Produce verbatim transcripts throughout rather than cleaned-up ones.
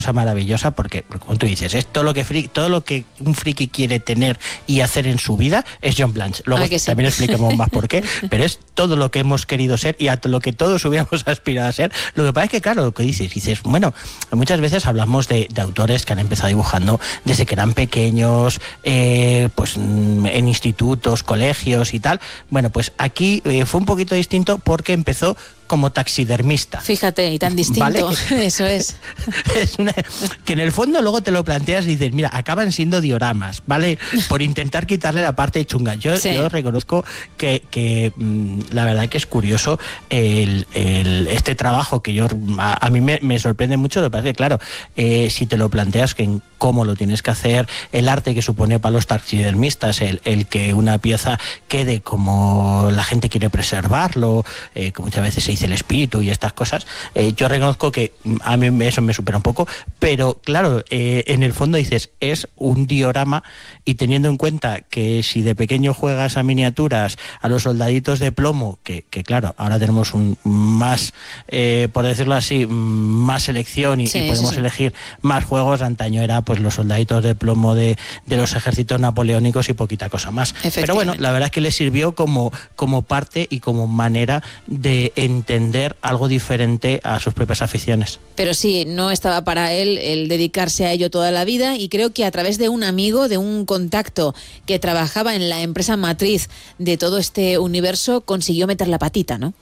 maravillosa porque, como tú dices, es todo lo que friki, todo lo que un friki quiere tener y hacer en su vida es John Blanche. Luego sí. También expliquemos más por qué, pero es todo lo que hemos querido ser y a lo que todos hubiéramos aspirado a ser. Lo que pasa es que, claro, lo que dices, dices, bueno, muchas veces hablamos de, de autores que han empezado dibujando desde que eran pequeños, eh, pues en institutos, colegios y tal. Bueno, pues aquí eh, fue un poquito distinto porque empezó como taxidermista. Fíjate, y tan distinto, ¿vale? Eso es. Es una, que en el fondo luego te lo planteas y dices, mira, acaban siendo dioramas, ¿vale? Por intentar quitarle la parte chunga. Yo, sí. yo reconozco que, que mmm, la verdad que es curioso el, el, este trabajo que yo a, a mí me, me sorprende mucho. Lo que pasa es que, claro, eh, si te lo planteas que en cómo lo tienes que hacer, el arte que supone para los taxidermistas, el, el que una pieza quede como la gente quiere preservarlo, eh, que muchas veces se dice el espíritu y estas cosas, eh, yo reconozco que a mí eso me supera un poco, pero claro, eh, en el fondo dices, es un diorama, y teniendo en cuenta que si de pequeño juegas a miniaturas, a los soldaditos de plomo, que, que claro, ahora tenemos un más, eh, por decirlo así, más selección y, sí, y podemos sí, sí. elegir más juegos. Antaño era pues los soldaditos de plomo de, de los ejércitos napoleónicos y poquita cosa más. Pero bueno, la verdad es que le sirvió como, como parte y como manera de entender algo diferente a sus propias aficiones. Pero sí, no estaba para él el dedicarse a ello toda la vida, y creo que a través de un amigo, de un contacto que trabajaba en la empresa matriz de todo este universo, consiguió meter la patita, ¿no?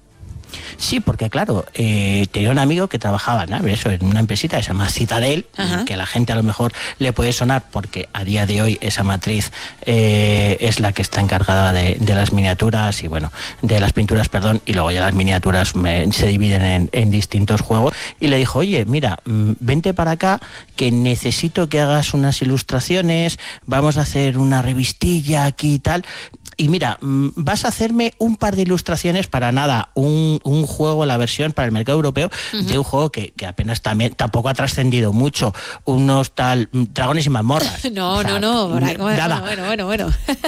Sí, porque claro, eh, tenía un amigo que trabajaba, ¿no? Eso, en una empresita que se llama Citadel, Ajá. que a la gente a lo mejor le puede sonar porque a día de hoy esa matriz eh, es la que está encargada de, de las miniaturas y bueno, de las pinturas, perdón, y luego ya las miniaturas me, se dividen en, en distintos juegos. Y le dijo, oye, mira, vente para acá que necesito que hagas unas ilustraciones, vamos a hacer una revistilla aquí y tal. Y mira, vas a hacerme un par de ilustraciones para nada, un, un juego, la versión para el mercado europeo, uh-huh. de un juego que, que apenas también tampoco ha trascendido mucho, unos tal dragones y mazmorras. No, o sea, no, no, nada. Bueno, bueno, bueno.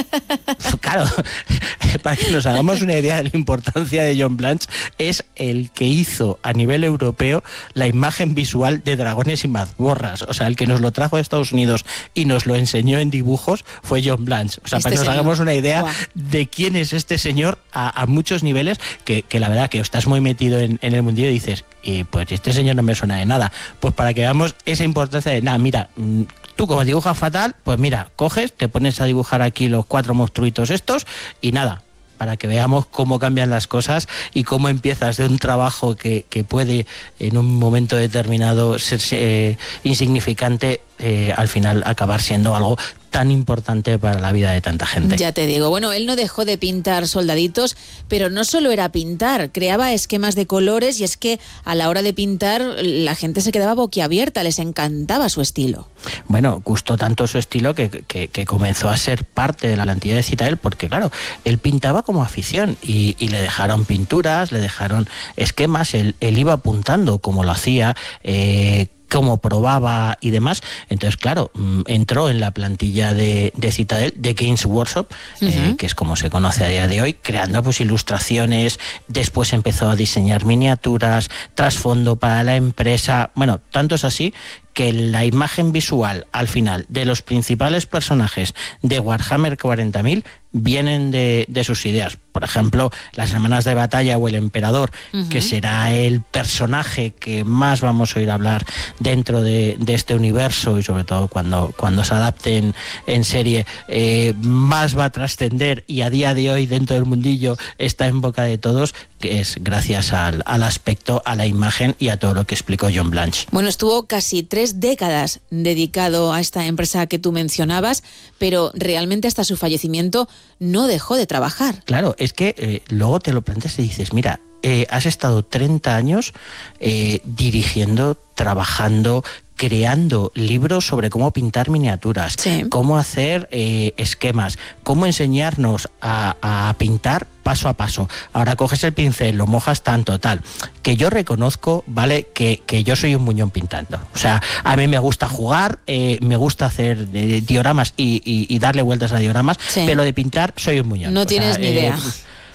Claro, para que nos hagamos una idea de la importancia de John Blanche, es el que hizo a nivel europeo la imagen visual de dragones y mazmorras. O sea, el que nos lo trajo de Estados Unidos y nos lo enseñó en dibujos fue John Blanche. O sea, este para que nos señor. hagamos una idea Wow. de quién es este señor a, a muchos niveles, que, que la verdad que estás muy metido en, en el mundillo y dices, y pues este señor no me suena de nada. Pues para que veamos esa importancia de, nada, mira, tú como dibujas fatal, pues mira, coges, te pones a dibujar aquí los cuatro monstruitos estos y nada, para que veamos cómo cambian las cosas y cómo empiezas de un trabajo que, que puede en un momento determinado ser eh, insignificante, eh, al final acabar siendo algo tan importante para la vida de tanta gente. Ya te digo, bueno, él no dejó de pintar soldaditos, pero no solo era pintar, creaba esquemas de colores, y es que a la hora de pintar la gente se quedaba boquiabierta, les encantaba su estilo. Bueno, gustó tanto su estilo que, que, que comenzó a ser parte de la plantilla de Citadel, porque claro, él pintaba como afición y, y le dejaron pinturas, le dejaron esquemas, él, él iba apuntando como lo hacía, eh, cómo probaba y demás. Entonces, claro, entró en la plantilla de, de Citadel, de Games Workshop, uh-huh. eh, que es como se conoce a día de hoy, creando pues ilustraciones, después empezó a diseñar miniaturas, trasfondo para la empresa. Bueno, tanto es así que la imagen visual al final de los principales personajes de Warhammer cuarenta mil vienen de, de sus ideas. Por ejemplo, las hermanas de batalla o el emperador, uh-huh. que será el personaje que más vamos a oír hablar dentro de, de este universo, y sobre todo cuando, cuando se adapten en serie, eh, más va a trascender, y a día de hoy dentro del mundillo está en boca de todos, que es gracias al, al aspecto, a la imagen y a todo lo que explicó John Blanche. Bueno, estuvo casi tres décadas dedicado a esta empresa que tú mencionabas, pero realmente hasta su fallecimiento no dejó de trabajar. Claro, es que eh, luego te lo planteas y dices, mira, eh, has estado treinta años eh, dirigiendo, trabajando, creando libros sobre cómo pintar miniaturas, sí. cómo hacer eh, esquemas, cómo enseñarnos a, a pintar paso a paso. Ahora coges el pincel, lo mojas tanto, tal. Que yo reconozco, ¿vale?, que, que yo soy un muñón pintando. O sea, a mí me gusta jugar, eh, me gusta hacer eh, dioramas y, y, y darle vueltas a dioramas, sí. pero de pintar soy un muñón. No o tienes sea, ni idea. Eh,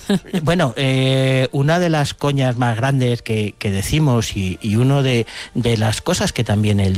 Bueno, eh, una de las coñas más grandes que, que decimos y, y uno de, de las cosas que también él